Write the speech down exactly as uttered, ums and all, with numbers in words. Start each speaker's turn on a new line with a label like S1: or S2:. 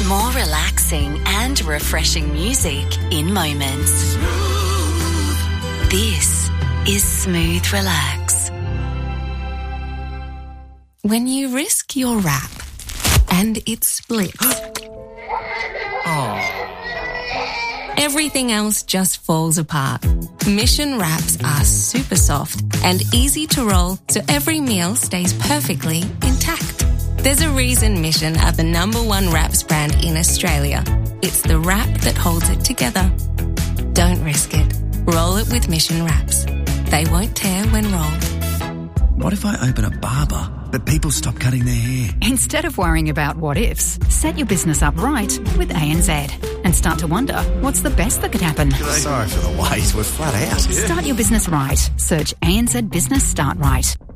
S1: More relaxing and refreshing music in moments. This is Smooth Relax. When you risk your wrap and it splits, everything else just falls apart. Mission wraps are super soft and easy to roll, so every meal stays perfectly intact. There's a reason Mission are the number one wraps brand in Australia. It's the wrap that holds it together. Don't risk it. Roll it with Mission wraps. They won't tear when rolled.
S2: What if I open a barber, but people stop cutting their hair?
S3: Instead of worrying about what ifs, set your business up right with A N Z and start to wonder what's the best that could happen.
S2: Sorry for the wait, we're flat out.
S3: Start your business right. Search A N Z Business Start Right.